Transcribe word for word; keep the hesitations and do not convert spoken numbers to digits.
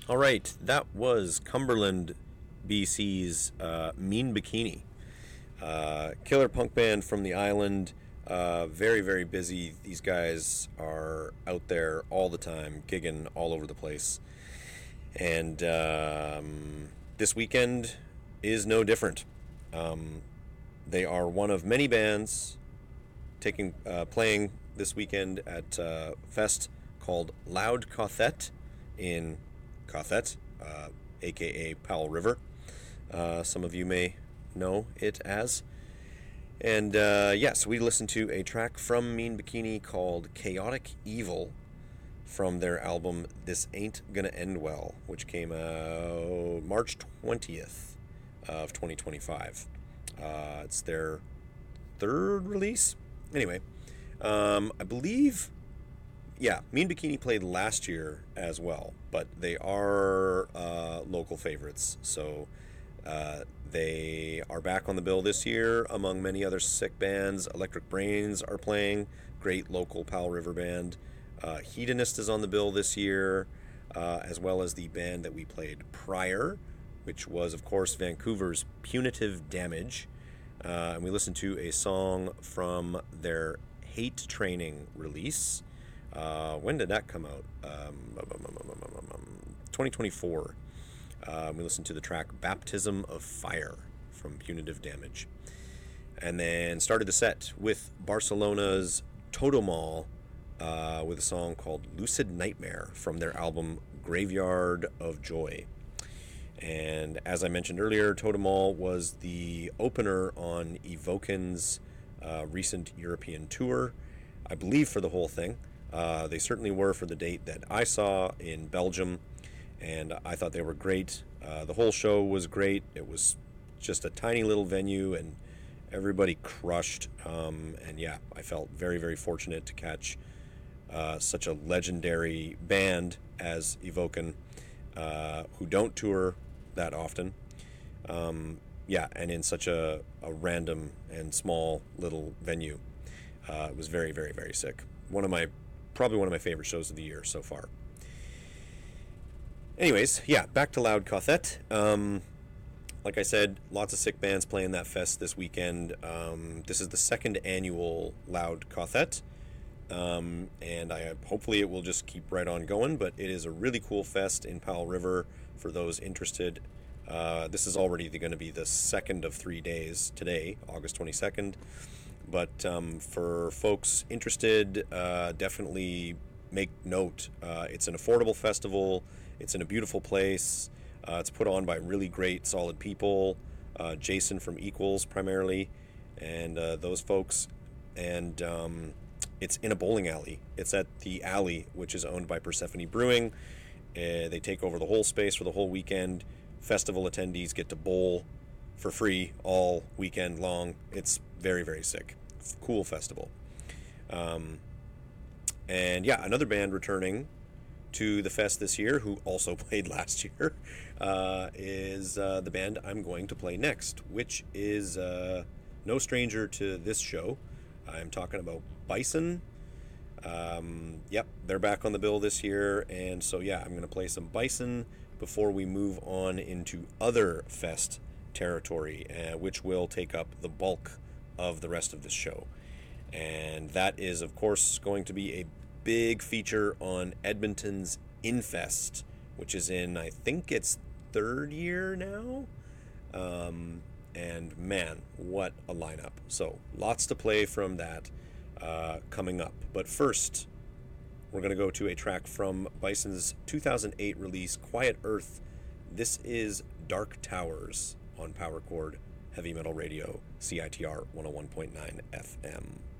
All right, that was Cumberland, B C's uh, Mean Bikini. Uh, killer punk band from the island. Uh, very, very busy. These guys are out there all the time, gigging all over the place. And um, this weekend is no different. Um, they are one of many bands taking uh, playing this weekend at uh, fest called Loud Cothet in Cothet, uh, aka Powell River. Uh, some of you may know it as. And uh, yes, yeah, so we listened to a track from Mean Bikini called Chaotic Evil from their album This Ain't Gonna End Well, which came out March twentieth of twenty twenty-five. Uh, it's their third release. Anyway, um, I believe, yeah, Mean Bikini played last year as well, but they are uh, local favorites. So uh, they are back on the bill this year among many other sick bands. Electric Brains are playing, great local Powell River band. Uh, Hedonist is on the bill this year, uh, as well as the band that we played prior, which was, of course, Vancouver's Punitive Damage. Uh, and we listened to a song from their Hate Training release. Uh, when did that come out? Um, twenty twenty-four. Uh, we listened to the track Baptism of Fire from Punitive Damage. And then started the set with Barcelona's Totomol uh, with a song called Lucid Nightmare from their album Graveyard of Joy. And as I mentioned earlier, Totemol was the opener on Evoken's uh, recent European tour, I believe for the whole thing. Uh, they certainly were for the date that I saw in Belgium, and I thought they were great. Uh, the whole show was great. It was just a tiny little venue, and everybody crushed. Um, and yeah, I felt very, very fortunate to catch uh, such a legendary band as Evoken, uh, who don't tour that often. Um, yeah, and in such a, a random and small little venue. Uh, it was very, very, very sick. One of my, probably one of my favorite shows of the year so far. Anyways, yeah, back to Loud Cothet. Um, like I said, lots of sick bands playing that fest this weekend. Um, this is the second annual Loud Cothet. Um, and I hopefully it will just keep right on going, but it is a really cool fest in Powell River for those interested. Uh, this is already going to be the second of three days today, August twenty-second. But um, for folks interested, uh, definitely make note. Uh, it's an affordable festival. It's in a beautiful place. Uh, it's put on by really great, solid people. Uh, Jason from Equals primarily, and uh, those folks. And um, it's in a bowling alley. It's at the Alley, which is owned by Persephone Brewing. Uh, they take over the whole space for the whole weekend. Festival attendees get to bowl for free all weekend long. It's very, very sick. Cool festival. Um, and yeah, another band returning to the fest this year, who also played last year, uh, is uh, the band I'm going to play next, which is uh, no stranger to this show. I'm talking about Bison. Um, yep, they're back on the bill this year, and so yeah, I'm going to play some Bison before we move on into other fest territory, uh, which will take up the bulk of the rest of this show. And that is, of course, going to be a big feature on Edmonton's Infest, which is in, I think it's third year now. Um, and man, what a lineup. So lots to play from that uh, coming up. But first, we're going to go to a track from Bison's two thousand eight release, Quiet Earth. This is Dark Towers on Power Chord Heavy Metal Radio, C I T R one oh one point nine F M.